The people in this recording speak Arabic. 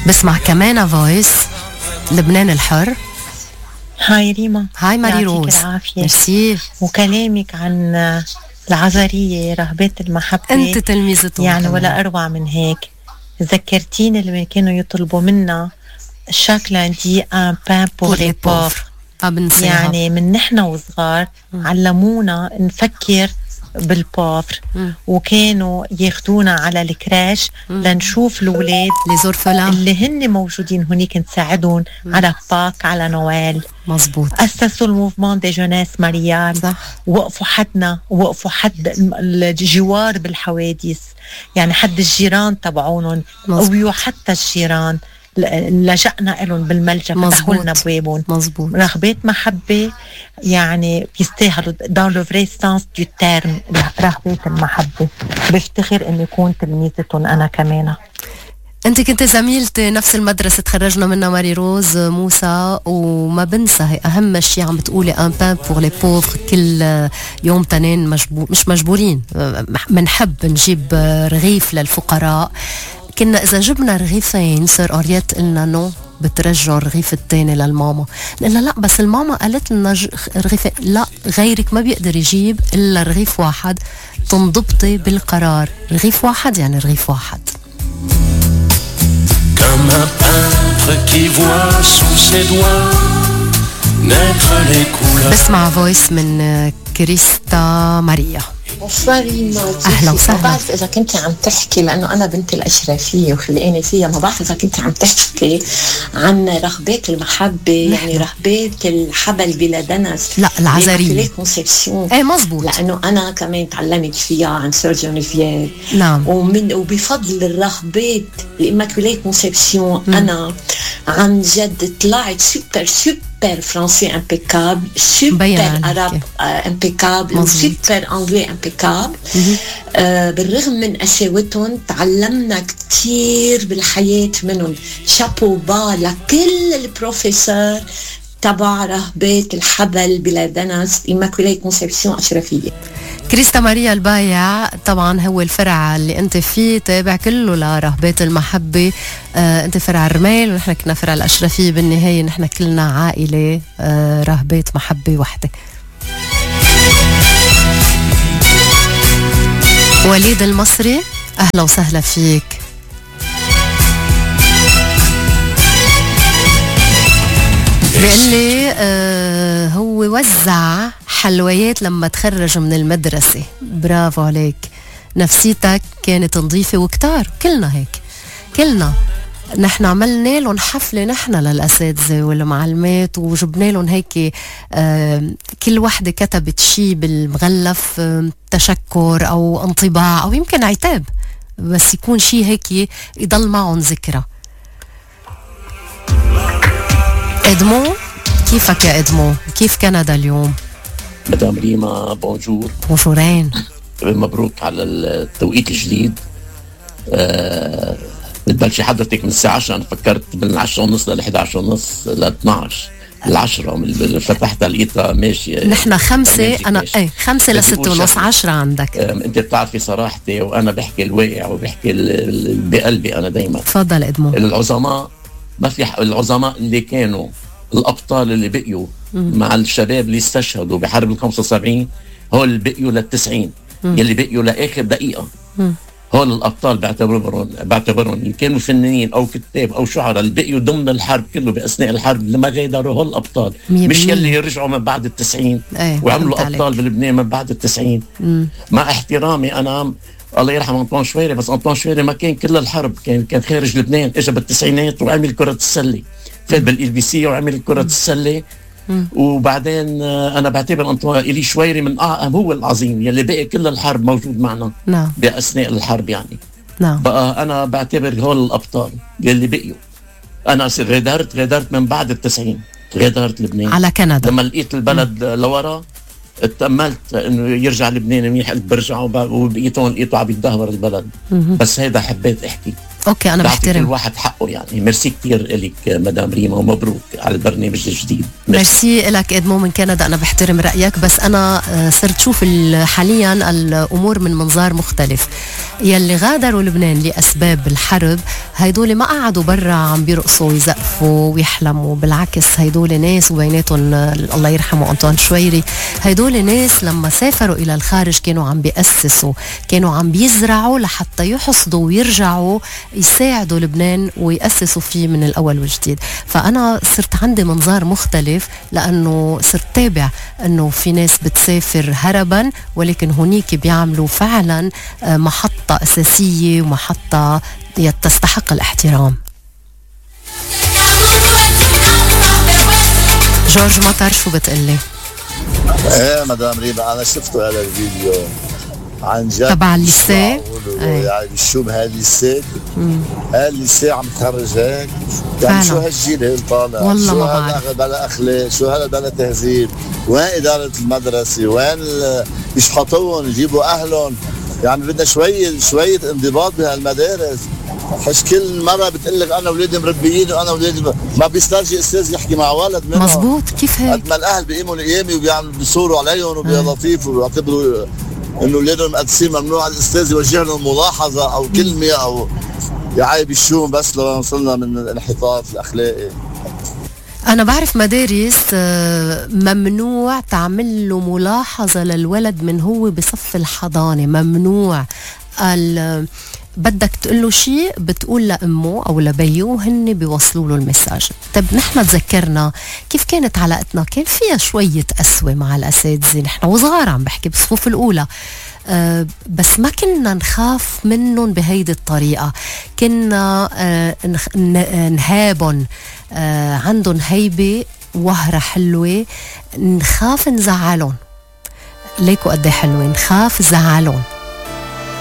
بسمع كمان فويس لبنان الحر. هاي ريما. هاي ماري روز. ميرسي. وكلامك عن العذرية رهبات المحبة، انت تلميذتهم يعني كمان. ولا أروع من هيك. ذكرتيني اللي كانوا يطلبوا منا chaque lundi un pain pour les pauvres. يعني من نحن وصغار علمونا نفكر بالبوفر، وكانوا ياخدونا على الكراش لنشوف الأولاد اللي هن موجودين هناك، نساعدهم على باك، على نوال. مزبوط. أسسوا الموفمون دي جوناس ماريال، وقفوا حدنا، وقفوا حد الجوار بالحوادث، يعني حد الجيران تبعونهم، قويوا حتى الجيران، لجأنا لهم بالملجأ، فتحوا لنا بوابهم. مزبوط. رغبات محبة يعني بيستاهلوا dans le vrai sens du terme رغبات المحبة. بفتخر اني كون تلميذتهم انا كمان. انت كنت زميلتي نفس المدرسة تخرجنا منها ماري روز موسى، وما بنسى هي اهم شيء عم بتقولي ان بان بور لي بوفر. كل يوم تنين مش مجبورين، منحب نجيب رغيف للفقراء. كنا إذا جبنا رغيفين سر أريات قلنا نو، بترجعوا الرغيف التاني للماما. قلنا لا، بس الماما قالت لنا رغيفين. لا، غيرك ما بيقدر يجيب إلا رغيف واحد. تنضبطي بالقرار، رغيف واحد يعني رغيف واحد. بسمع فويس من كريستا ماريا. أهلا وسهلا. ما بعرف إذا كنت عم تحكي، لأنه أنا بنت الأشرفية وخلقاني فيها، ما بعرف إذا كنت عم تحكي عن رغبات المحبة، يعني رغبات الحبل بلا دنس. لا، العذرية. ايه مزبوط. لأنه أنا كمان تعلمت فيها عن سور جونيفيير. نعم. وبفضل الرغبات الإماكوليت كونسيبسيون أنا عن جد طلعت سوبر فرنسي امبيكابل، سوبر عرب امبيكابل، وسوبر انجلي امبيكابل. بالرغم من قساوتهم تعلمنا كتير بالحياة منهم. شابو با لكل البروفيسور تبع رهبات الحبل بلا دنس إيماكولي كونسيبسيون أشرفية. كريستا ماريا البايع طبعا هو الفرع اللي انت فيه تابع كله لرهبات المحبة. انت فرع الرمال ونحن كنا فرع الأشرفية. بالنهاية نحن كلنا عائلة رهبات محبة وحدة. وليد المصري، أهلا وسهلا فيك. بيقول لي هو وزع حلويات لما تخرج من المدرسة. برافو عليك، نفسيتك كانت نظيفة وكتار. كلنا هيك، كلنا نحن عملنا لهم حفلة نحن للأساتذة والمعلمات، وجبنا لهم هيك كل واحدة كتبت شي بالمغلف، تشكر أو انطباع أو يمكن عتاب، بس يكون شي هيك يضل معهم ذكرى. إدمو، كيفك يا إدمو؟ كيف كندا اليوم؟ مدام ريما بونجور. بونجورين. مبروك على التوقيت الجديد. بتبلشي حضرتك من الساعة 10، أنا فكرت من 10:30 ل 11:30 ل 12 ل10 من فتحتها لقيتها ماشية. نحن 5 أنا 5 ل 6:30 10 عندك. أنت بتعرفي صراحتي، وأنا بحكي الواقع وبحكي بقلبي. أنا دايما تفضل إدمو. العظماء، ما في العظماء اللي كانوا الأبطال اللي بقيوا مع الشباب اللي استشهدوا بحرب ال75، هول اللي بقيوا لل90، يلي بقيوا لآخر دقيقة. هول الأبطال بعتبرهم إن كانوا فنانين أو كتاب أو شعراء اللي بقيوا ضمن الحرب كله بأثناء الحرب لما غادروا. هول الأبطال، مش يلي رجعوا من بعد ال90 وعملوا أبطال بلبنان من بعد ال90. مع احترامي أنا، الله يرحم أنطوان شويري، بس أنطوان شويري ما كان كل الحرب، كان خارج لبنان، إجا بالتسعينات وعمل كرة السلة، فات بالLBC وعمل كرة السلة. وبعدين أنا بعتبر أنطوان إلي شويري من هو العظيم يلي بقي كل الحرب موجود معنا. نعم. بأثناء الحرب يعني. نعم. بقى أنا بعتبر هول الأبطال يلي بقيوا. أنا غادرت من بعد ال90، غادرت لبنان على كندا. لما لقيت البلد لورا اتأملت انه يرجع لبنان منيح، قلت برجع، وبقيتهم لقيته عم يتدهور البلد. بس هيدا حبيت احكي. اوكي، انا بحترم كل واحد حقه يعني. ميرسي كتير لك مدام ريما، ومبروك على البرنامج الجديد. ميرسي لك ادمو من كندا. انا بحترم رايك، بس انا صرت شوف حاليا الامور من منظار مختلف. يلي غادروا لبنان لاسباب الحرب هيدول ما قعدوا برا عم بيرقصوا ويزقفوا ويحلموا، بالعكس هيدول ناس وبيناتهم الله يرحمه أنطوان شويري، هيدول ناس لما سافروا الى الخارج كانوا عم بيأسسوا، كانوا عم بيزرعوا لحتى يحصدوا ويرجعوا يساعدوا لبنان ويأسسوا فيه من الاول وجديد. فانا صرت عندي منظار مختلف، لانه صرت تابع انه في ناس بتسافر هربا، ولكن هنيك بيعملوا فعلا محطة اساسية ومحطة تستحق الاحترام. جورج مطر شو بتقلي؟ ايه مدام ريما، انا شفته هذا الفيديو عن جد تبع الليسيه، يعني شو بهالليسيه، هالليسيه عم تخرج هيك، يعني شو هالجيل هيك طالع، والله شو ما هذا بلا اخلاق، شو هذا بلا تهذيب، وين اداره المدرسه، وين يشحطوهم يجيبوا اهلهم، يعني بدنا شويه انضباط بهالمدارس. حش كل مره بتقول لك انا اولادي مربيين وانا اولادي ما بيسترجي استاذ يحكي مع ولد منهم. مزبوط، كيف هيك؟ قد ما الاهل بيقيموا القيامه وبيعملوا بيصوروا عليهم وبيلطيف وبيعتبروا انه اولادهم مقدسين، ممنوع الاستاذ يوجه لهم ملاحظه او كلمه او يعايب الشوم، بس لو وصلنا من الانحطاط الاخلاقي. أنا بعرف مدارس ممنوع تعمل له ملاحظة للولد من هو بصف الحضانة، ممنوع. بدك تقول له شيء بتقول لأمه أو لبيه وهن بيوصلوا له المساج. طب نحن تذكرنا كيف كانت علاقتنا، كان فيها شوية قسوة مع الأساتذة، نحن وصغار عم بحكي بالصفوف الأولى، بس ما كنا نخاف منهم بهيدي الطريقة، كنا نهابهم، عندهم هيبة وهرة حلوة، نخاف نزعلهم. ليكوا قد حلوة، نخاف زعلهم.